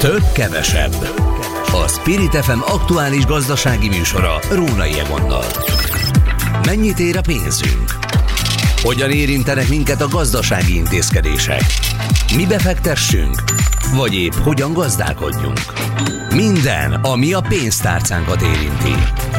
Több kevesebb. A Spirit FM aktuális gazdasági műsora Rónai Egonnal. Mennyit ér a pénzünk? Hogyan érintenek minket a gazdasági intézkedések? Mi befektessünk? Vagy épp hogyan gazdálkodjunk? Minden, ami a pénztárcánkat érinti.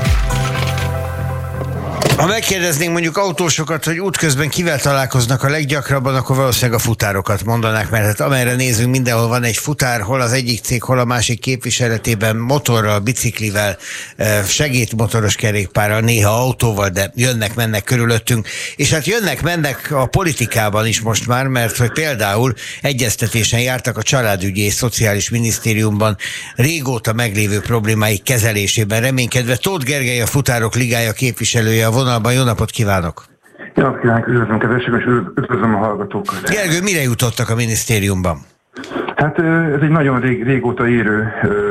Ha megkérdeznénk mondjuk autósokat, hogy útközben kivel találkoznak a leggyakrabban, akkor valószínűleg a futárokat mondanák, mert hát amerre nézünk, mindenhol van egy futár, hol az egyik cég, hol a másik képviseletében, motorral, biciklivel, segédmotoros kerékpárral, néha autóval, de jönnek-mennek körülöttünk. És hát jönnek-mennek a politikában is most már, mert hogy például egyeztetésen jártak a Családügyi és Szociális Minisztériumban régóta meglévő problémáik kezelésében reménykedve. Tóth Gergely, a Futárok Ligája képviselője a vonalban. Jó napot kívánok! Jó napot kívánok, üdvözlöm kedvesek, és üdvözlöm a hallgatókat. Gergő, mire jutottak a minisztériumban? Hát ez egy nagyon régóta érő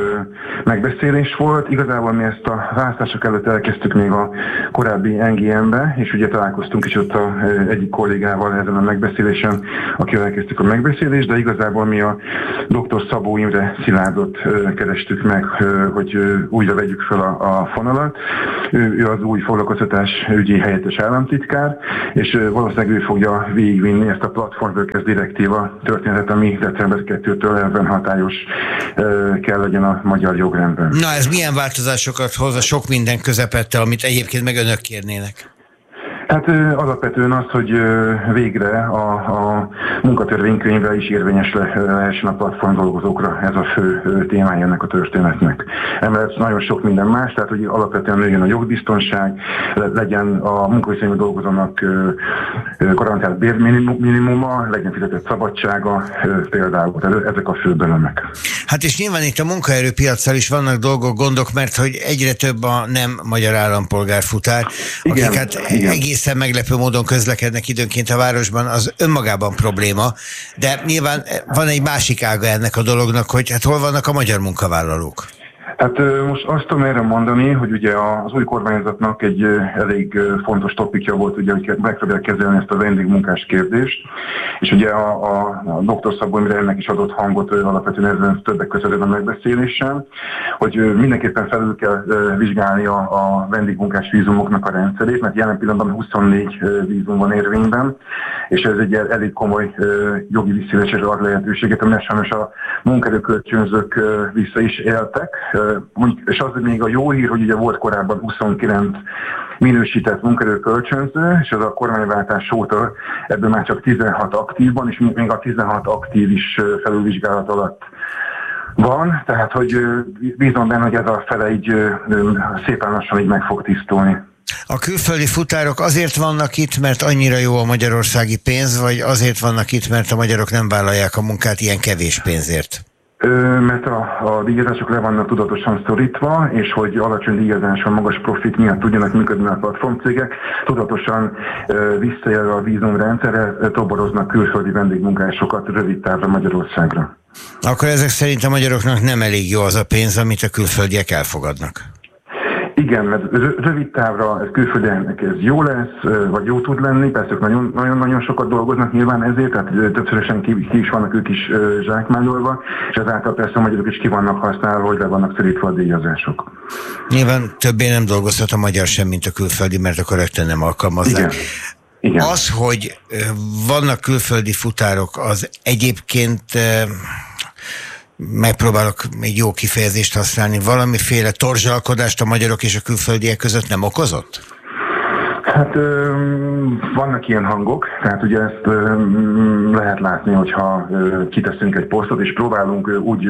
megbeszélés volt. Igazából mi ezt a választások előtt elkezdtük még a korábbi NGM-be, és ugye találkoztunk is ott egyik kollégával ezen a megbeszélésen, akivel elkezdtük a megbeszélést, de igazából mi a dr. Szabó Imre Szilárdot kerestük meg, hogy újra vegyük fel a fonalat. Ő az új foglalkoztatásügyi helyettes államtitkár, és valószínűleg ő fogja végigvinni ezt a platformworkers direktíva történetet, ami december 2-től elven hatályos kell legyen a magyar jogrendben. Na, ez milyen változásokat hoz a sok minden közepette, amit egyébként meg önök kérnének? Hát alapvetően az, hogy végre a munkatörvénykönyvvel is érvényes lehessen a platform dolgozókra, ez a fő témája ennek a történetnek. Emellett nagyon sok minden más, tehát hogy alapvetően nőjön a jogbiztonság, legyen a munkaviszonyban dolgozónak garantált bérminimuma, legyen fizetett szabadsága például. Ezek a fő elemek. Hát és nyilván itt a munkaerőpiaccal is vannak dolgok, gondok, mert hogy egyre több a nem magyar állampolgár futár, akik hát egészen meglepő módon közlekednek időnként a városban, az önmagában probléma, de nyilván van egy másik ága ennek a dolognak, hogy hát hol vannak a magyar munkavállalók? Hát most azt tudom erre mondani, hogy ugye az új kormányzatnak egy elég fontos topikja volt, ugye, hogy megpróbálják kezelni ezt a vendégmunkás kérdést, és ugye a dr. Szabó Imre ennek is adott hangot alapvetően ezen többek között a megbeszélésen, hogy mindenképpen felül kell vizsgálni a vendégmunkás vízumoknak a rendszerét, mert jelen pillanatban 24 vízum van érvényben, és ez egy elég komoly jogi visszaélésre ad lehetőséget, amely sajnos a munkaerőkölcsönzők vissza is éltek. És az még a jó hír, hogy ugye volt korábban 29 minősített munkaerőkölcsönző, és az a kormányváltás óta ebből már csak 16 aktív van, és még a 16 aktív is felülvizsgálat alatt van, tehát hogy bízom benne, hogy ez a fele így szépen lassan így meg fog tisztulni. A külföldi futárok azért vannak itt, mert annyira jó a magyarországi pénz, vagy azért vannak itt, mert a magyarok nem vállalják a munkát ilyen kevés pénzért? Mert a díjazások le vannak tudatosan szorítva, és hogy alacsony díjazáson, magas profit miatt tudjanak működni a platformcégek, tudatosan visszajelve a vízumrendszerre toboroznak külföldi vendégmunkásokat rövid távra Magyarországra. Akkor ezek szerint a magyaroknak nem elég jó az a pénz, amit a külföldiek elfogadnak. Igen, mert rövid távra ez külföldieknek ez jó lesz, vagy jó tud lenni, persze nagyon-nagyon sokat dolgoznak nyilván ezért, tehát többszörösen ki is vannak ők is zsákmányolva, és ezáltal persze a magyarok is ki vannak használva, hogy le vannak szorítva a díjazások. Nyilván többé nem dolgozhat a magyar sem, mint a külföldi, mert akkor rögtön nem alkalmazzák. Igen. Az, hogy vannak külföldi futárok, az egyébként... megpróbálok egy jó kifejezést használni, valamiféle torzsalkodást a magyarok és a külföldiek között nem okozott? Hát vannak ilyen hangok, tehát ugye ezt lehet látni, hogyha kiteszünk egy posztot, és próbálunk úgy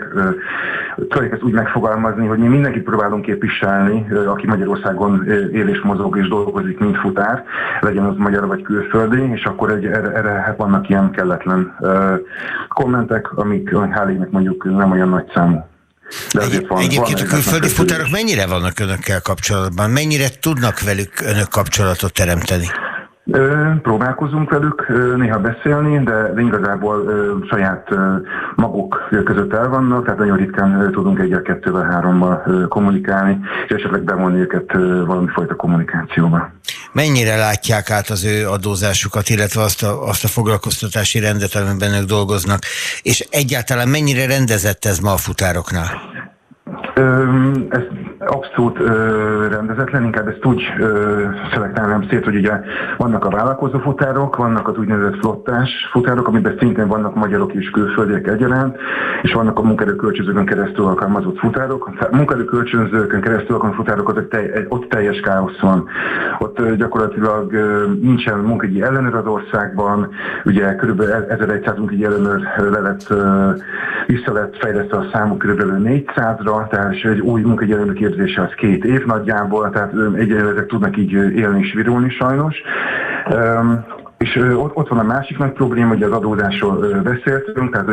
megfogalmazni, hogy mi mindenkit próbálunk képviselni, aki Magyarországon él és mozog és dolgozik, mint futár, legyen az magyar vagy külföldi, és akkor erre hát vannak ilyen kelletlen kommentek, amik hál' égnek mondjuk nem olyan nagy számú. Egyébként a külföldi futárok mennyire vannak önökkel kapcsolatban? Mennyire tudnak velük önök kapcsolatot teremteni? Próbálkozunk velük néha beszélni, de igazából saját maguk között el vannak, tehát nagyon ritkán tudunk egyel, kettővel, hárommal kommunikálni, és esetleg bevonni őket valami fajta kommunikációba. Mennyire látják át az ő adózásukat, illetve azt a foglalkoztatási rendet, amiben ők dolgoznak, és egyáltalán mennyire rendezett ez ma a futároknál? Ez abszolút rendezetlen, inkább ezt úgy szelektálnám szét, hogy ugye vannak a vállalkozó futárok, vannak az úgynevezett flottás futárok, amiben szintén vannak magyarok és külföldiek egyaránt, és vannak a munkaerőkölcsönzőkön keresztül alkalmazott futárok. A munkaerőkölcsönzőkön keresztül alkalmazott futárok, ott teljes káosz van. Ott gyakorlatilag nincsen munkahogyi ellenőr az országban, ugye kb. 1100 munkahogyi ellenőr vissza lett fejlesztve a számuk kb. 400-ra, tehát egy új munkahogyi ellenőr képzése az 2 év nagyjából, tehát egyelőre tudnak így élni és virulni sajnos. És ott van a másik nagy probléma, hogy az adózásról beszéltünk, tehát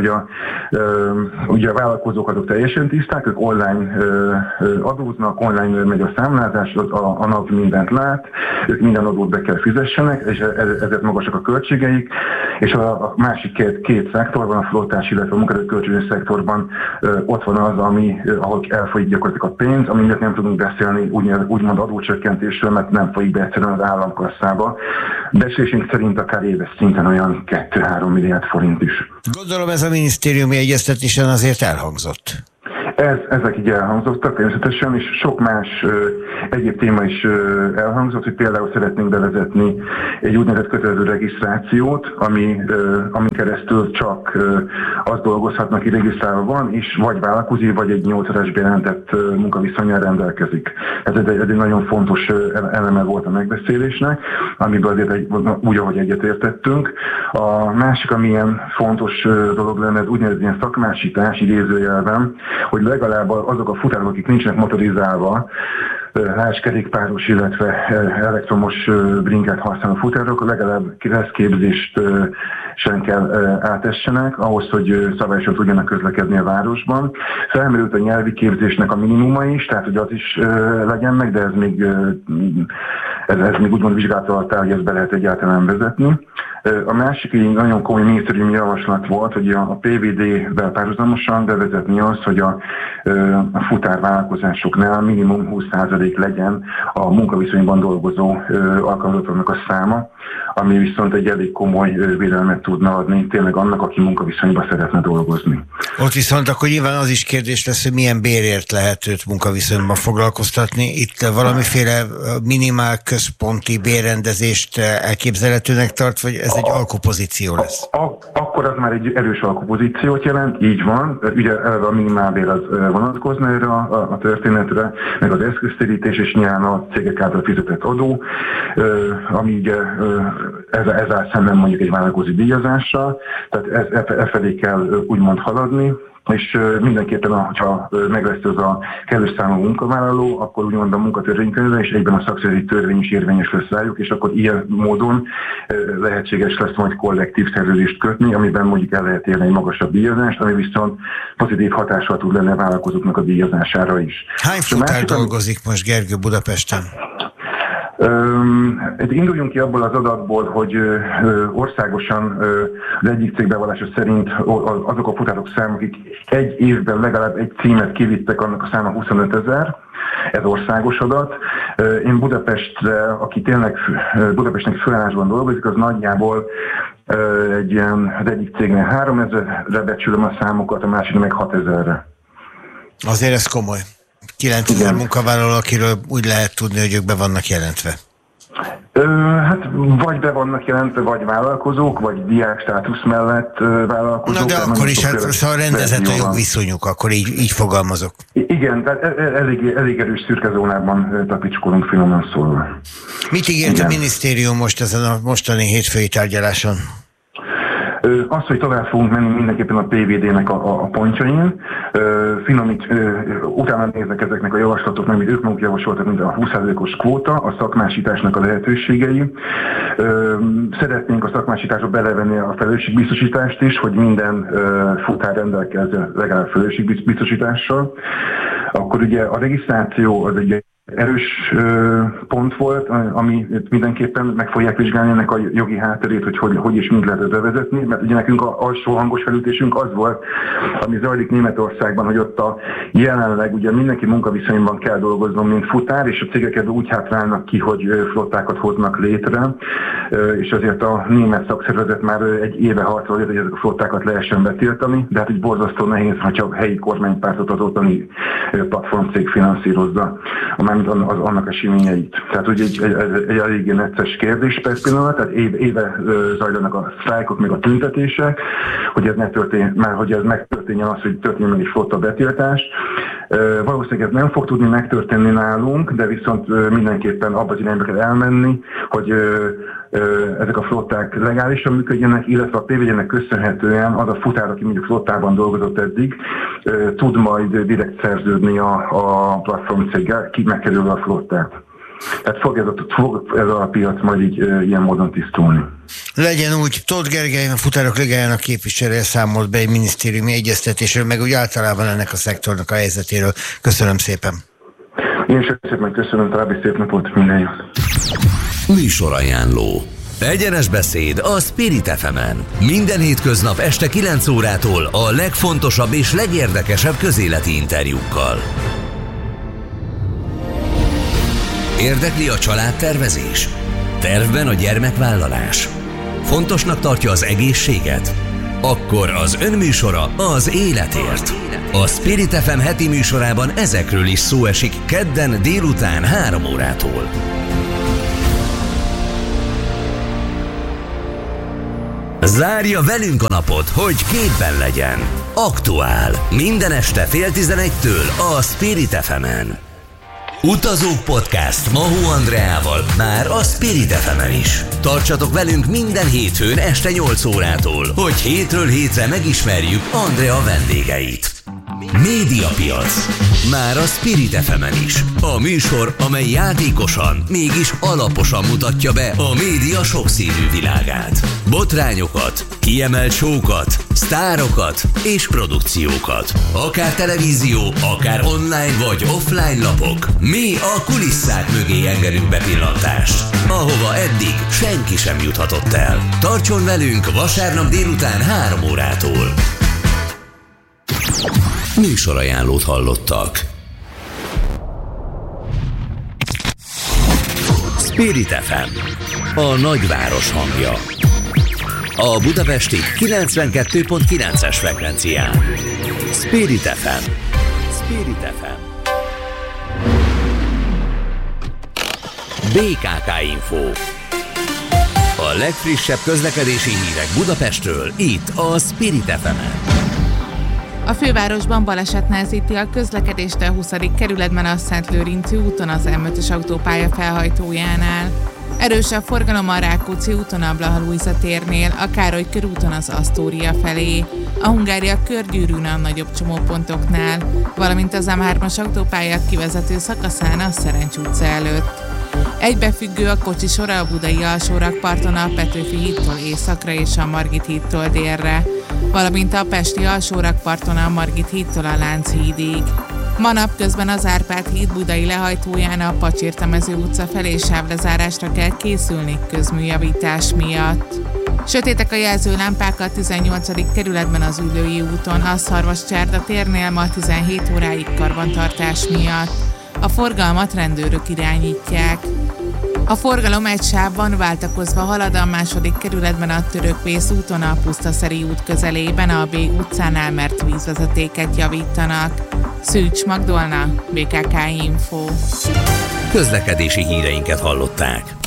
ugye a vállalkozók azok teljesen tiszták, ők online adóznak, online megy a számlázás, a NAV mindent lát, ők minden adót be kell fizessenek, és ezért magasak a költségeik, és a másik két szektorban, a flottás, illetve a munkaerőkölcsönző szektorban ott van az, ahol elfolyik gyakorlatilag a pénz, ami miatt nem tudunk beszélni úgymond adócsökkentésről, mert nem folyik be egyszerűen az államkasszába. Becslésünk szerint akár éves szinten olyan 2-3 milliárd forint is. Gondolom ez a minisztériumi egyeztetésen azért elhangzott. Ezek így elhangzottak természetesen, és sok más egyéb téma is elhangzott, hogy például szeretnénk bevezetni egy úgynevezett kötelező regisztrációt, ami keresztül csak azt dolgozhatnak, aki regisztrálva van, és vagy vállalkozik, vagy egy 8 órás bejelentett munkaviszonnyal rendelkezik. Ez egy nagyon fontos eleme volt a megbeszélésnek, amiben azért úgy, ahogy egyetértettünk. A másik, amilyen fontos dolog lenne, ez úgynevezett ilyen szakmásítás idézőjelben, hogy legalább azok a futárok, akik nincsenek motorizálva, kerékpáros, illetve elektromos bringát használó futárok, legalább képzést sem kell átessenek, ahhoz, hogy szabályosan tudjanak közlekedni a városban. Felmerült a nyelvi képzésnek a minimuma is, tehát hogy az is legyen meg, de ez még úgymond vizsgálata alatt áll, hogy ezt be lehet egyáltalán vezetni. A másik egy nagyon komoly minisztériumi javaslat volt, hogy a PVD-vel párhuzamosan bevezetni azt, hogy a futárvállalkozásoknál minimum 20% legyen a munkaviszonyban dolgozó alkalmazottaknak a száma, ami viszont egy elég komoly védelmet tudna adni tényleg annak, aki munkaviszonyban szeretne dolgozni. Ott viszont akkor nyilván az is kérdés lesz, hogy milyen bérért lehet őt munkaviszonyban foglalkoztatni. Itt valamiféle minimál központi bérrendezést elképzelhetőnek tart, vagy ez egy alkupozíció lesz? Akkor az már egy erős alkupozíciót jelent, így van. Ugye eleve a minimálbér az vonatkozna erre a történetre, meg az eszköztérítés, és nyilván a cégek által fizetett adó, ami ugye ez áll szemben mondjuk egy vállalkozói díjazással, tehát e felé kell úgymond haladni, és mindenképpen, ha meg lesz ez a kellő számú munkavállaló, akkor úgymond a munkatörvénykönyve és egyben a szakszervezeti törvény is érvényes lesz rájuk, és akkor ilyen módon lehetséges lesz majd kollektív szerződést kötni, amiben mondjuk el lehet érni egy magasabb díjazást, ami viszont pozitív hatással tud lenni a vállalkozóknak a díjazására is. Hány futár dolgozik most, Gergő, Budapesten? Induljunk ki abból az adatból, hogy országosan az egyik cég bevallása szerint azok a futárok száma, akik egy évben legalább egy címet kivittek, annak a száma 25 000. Ez országos adat. Én Budapestre, aki tényleg Budapestnek főállásban dolgozik, az nagyjából az egyik cégnél 3 000-re becsülöm a számokat, a másiknak meg 6 000-re. Azért ez komoly. 9 000 munkavállaló, akiről úgy lehet tudni, hogy ők be vannak jelentve. Hát vagy be vannak jelentve, vagy vállalkozók, vagy diák státusz mellett vállalkozók. Na de akkor is, hát szóval rendezett a jogviszonyuk, akkor így fogalmazok. Igen, tehát elég erős szürke zónában tapicskolunk, finoman szólva. Mit ígért a minisztérium most ezen a mostani hétfői tárgyaláson? Az, hogy tovább fogunk menni mindenképpen a PVD-nek a pontjain, utána néznek ezeknek a javaslatoknak, amit ők maguk javasoltak, mint a 20%-os kvóta, a szakmásításnak a lehetőségei. Szeretnénk a szakmásításba belevenni a felelősségbiztosítást is, hogy minden futár rendelkezzen legalább felelősségbiztosítással. Akkor ugye a regisztráció az egy erős pont volt, ami mindenképpen meg fogják vizsgálni ennek a jogi hátterét, hogy és mind lehet bevezetni, mert ugye nekünk az alsó hangos felütésünk az volt, ami zajlik Németországban, hogy ott jelenleg ugye mindenki munkaviszonyban kell dolgozni, mint futár, és a cégek úgy hátrálnak ki, hogy flottákat hoznak létre, és azért a német szakszervezet már egy éve harcol, hogy ezek a flottákat lehessen betiltani, de hát így borzasztó nehéz, hogyha a helyi kormánypártot az ottani platformcég finanszírozza, annak a siményeit. Tehát ugye egy eléggé necces kérdés per pillanat, tehát éve zajlanak a sztrájkok, meg a tüntetések, hogy ez megtörténjen az, hogy történjen egy flotta betiltás. Valószínűleg ez nem fog tudni megtörténni nálunk, de viszont mindenképpen abba az irányba kell elmenni, hogy ezek a flották legálisan működjenek, illetve a PVG-nek köszönhetően az a futár, aki mondjuk flottában dolgozott eddig, tud majd direkt szerződni a platformcéggel, ki megkerülve a flottát. Tehát fog ez a piac majd így ilyen módon tisztulni. Legyen úgy. Tóth Gergely, a Futárok Ligájának képviselője számolt be egy minisztériumi egyeztetésről, meg úgy általában ennek a szektornak a helyzetéről. Köszönöm szépen. Én is szépen köszönöm, további szép napot, minden jót. Műsorajánló. Egyenes beszéd a Spirit FM-en. Minden hétköznap este 9 órától a legfontosabb és legérdekesebb közéleti interjúkkal. Érdekli a családtervezés? Tervben a gyermekvállalás? Fontosnak tartja az egészséget? Akkor az önműsora az életért. A Spirit FM heti műsorában ezekről is szó esik kedden délután 3 órától. Zárja velünk a napot, hogy képben legyen. Aktuál. Minden este 10:30 a Spirit FM-en. Utazók Podcast Mahó Andreával már a Spirit FM-en is. Tartsatok velünk minden hétfőn este 8 órától, hogy hétről hétre megismerjük Andrea vendégeit. Médiapiac. Már a Spirit FM-en is. A műsor, amely játékosan, mégis alaposan mutatja be a média sokszínű világát. Botrányokat, kiemelt show-kat, sztárokat és produkciókat. Akár televízió, akár online vagy offline lapok. Mi a kulisszák mögé engedünk bepillantást, ahova eddig senki sem juthatott el. Tartson velünk vasárnap délután 3 órától. Műsorajánlót hallottak. Spirit FM, a nagyváros hangja. A budapesti 92.9-es frekvencián. Spirit FM. Spirit FM. BKK Info. A legfrissebb közlekedési hírek Budapestről, itt a Spirit FM-en. A fővárosban baleset nehezíti a közlekedést a 20. kerületben a Szentlőrinci úton az M5-ös autópálya felhajtójánál. Erős a forgalom a Rákóczi úton a Blaha Lujza térnél, a Károly körúton az Asztória felé, a Hungária körgyűrűn a nagyobb csomópontoknál, valamint az M3-as autópálya kivezető szakaszán a Szerencs utca előtt. Egybefüggő a kocsisor a budai alsórakparton a Petőfi hídtól északra és a Margit hídtól délre, valamint a pesti alsórakparton a Margit hídtól a Lánchídig. Ma napközben az Árpád híd budai lehajtóján a Pacsirtamező utca felé sávlezárásra kell készülni közműjavítás miatt. Sötétek a jelzőlámpák a 18. kerületben az Üllői úton, a Szarvascsárda térnél ma 17 óráig karbantartás miatt. A forgalmat rendőrök irányítják. A forgalom egy sávban váltakozva halad a 2. kerületben a Törökvész úton a Pusztaszeri út közelében a B utcánál, mert vízvezetéket javítanak. Szűcs Magdolna, BKK Info. Közlekedési híreinket hallották.